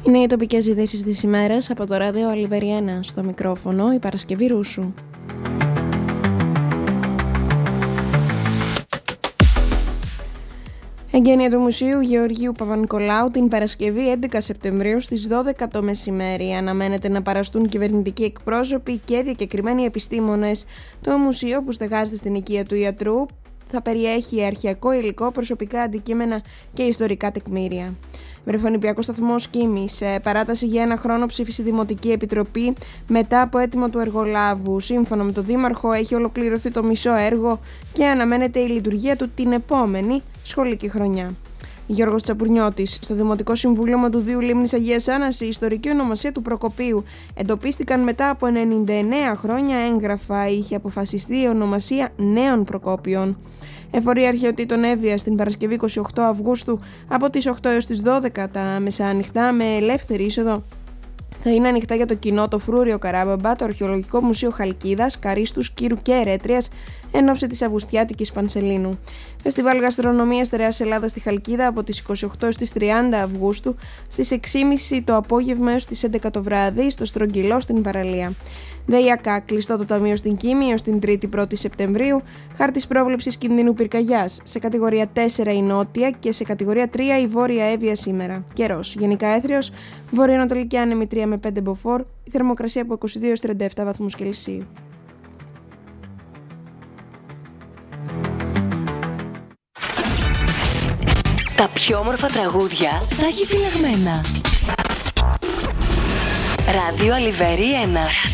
Είναι οι τοπικές ειδήσεις της ημέρας από το ράδιο Αλιβεριένα. Στο μικρόφωνο η Παρασκευή Ρούσου. Εγγένεια του Μουσείου Γεωργίου Παπα-Νικολάου την Παρασκευή 11 Σεπτεμβρίου στις 12 το μεσημέρι. Αναμένεται να παραστούν κυβερνητικοί εκπρόσωποι και διακεκριμένοι επιστήμονες. Το μουσείο, που στεγάζεται στην οικία του Ιατρού, θα περιέχει αρχαιακό υλικό, προσωπικά αντικείμενα και ιστορικά τεκμήρια. Βρεφονιπιακός σταθμός Κίμης. Παράταση για ένα χρόνο ψήφισε η Δημοτική Επιτροπή μετά από αίτημα του εργολάβου. Σύμφωνα με τον Δήμαρχο, έχει ολοκληρωθεί το μισό έργο και αναμένεται η λειτουργία του την επόμενη σχολική χρονιά. Γιώργος Τσαπουρνιώτης. Στο Δημοτικό Συμβούλιο Μαντουδίου Λίμνης Αγίας Άννας, η ιστορική ονομασία του Προκοπίου. Εντοπίστηκαν μετά από 99 χρόνια έγγραφα. Είχε αποφασιστεί η ονομασία Νέων Προκόπιων. Εφορία αρχαιοτήτων Εύβοια την Παρασκευή 28 Αυγούστου από τις 8 έως τις 12 τα μεσάνυχτα με ελεύθερη είσοδο. Θα είναι ανοιχτά για το κοινό το Φρούριο Καράμπαμπα, το Αρχαιολογικό Μουσείο Χαλκίδας, Καρίστους, Κύρου και Ερέτριας εν ώψη της Αυγουστιάτικης Πανσελίνου. Φεστιβάλ Γαστρονομίας Στερεάς Ελλάδας στη Χαλκίδα από τις 28 έως τις 30 Αυγούστου στις 6.30 το απόγευμα έως τις 11 το βράδυ στο Στρογγυλό στην Παραλία. ΔΕΙΑΚΑ, κλειστό το ταμείο στην Κίμη έως την 3η Σεπτεμβρίου. Χάρτης πρόβλεψης κινδύνου πυρκαγιάς. Σε κατηγορία 4 η νότια και σε κατηγορία 3 η βόρεια Εύβοια σήμερα. Καιρός. Γενικά έθριος. Βορειοανατολική άνεμη 3 με 5 μποφόρ. Η θερμοκρασία από 22 έως 37 βαθμούς Κελσίου. Τα πιο όμορφα τραγούδια στα έχει φυλαγμένα. Ράδιο Αλιβέρι 1.